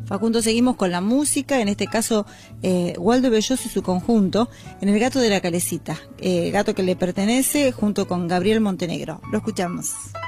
Facundo, seguimos con la música, en este caso Waldo Belloso y su conjunto, en El gato de la calecita, gato que le pertenece junto con Gabriel Montenegro. Lo escuchamos.